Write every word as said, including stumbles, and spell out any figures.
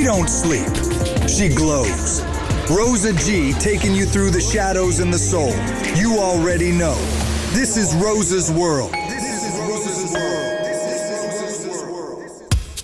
don't sleep. She glows. Rosa G taking you through the shadows and the soul. You already know. This is Rosa's World. This is Rosa's World.